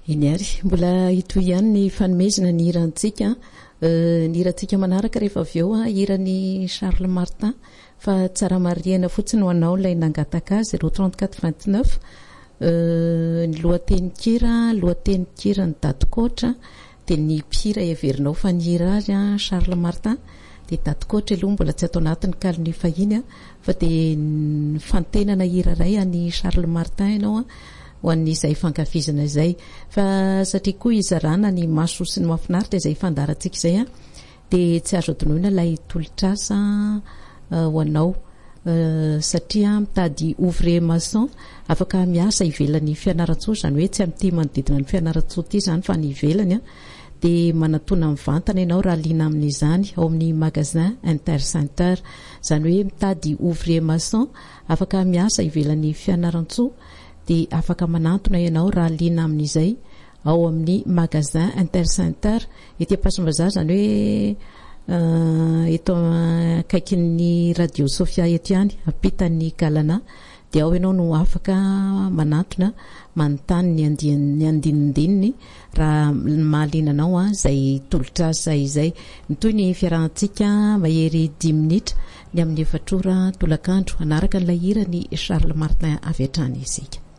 Inyary mbola itoy ihany ny fanomezana ny hirantsika ny hirantsika manaraka rehefa avy eo hiran'ny Charles Martin fa tsara marihana fotsiny ho anao ilay nangataka 03429 ny lohateny-kira ny dadikoatra dia ny mpihira everinao fa ny hira azy Charles Martin dia dadikoatra aloha mbola tsy atao anatin'ny kalony fahiny fa dia ny fantenana hira iray any Charles Martin ianao ho an'izay fankafizana izay fa satria koa izarana ny maso sy ny mahafinaritra izay fandarantsika izay dia tsy azo adonoina ilay tolotrasa ho anao satria mitady ouvrier maçon afaka miasa ivelan'ny fianaran-tsoa izany hoe tsy amin'ity manodidina ny fianaran-tsoa ity izany fa ny ivelany dia manatona mivantana ianao raha liana amin'izany ao amin'ny magasin Intercenter izany hoe mitady ouvrier maçon afaka miasa ivelan'ny fianaran-tsoa dia afaka manantona ianao raha liana amin'izay ao amin'ny magasin Intercenter ety Ampasimbazaha izany hoe eto akaikin'ny radio Sofia eto ihany ampitan'ny Galana dia ao ianao no afaka manantona manontany ny andinindininy raha mahaliana anao izay tolotrasa izay toy ny fiarahantsika mahery 10 minitra ny amin'ny 4 tolakandro anaraka n'ilay hira ny Charles Martin avy hatrany isika.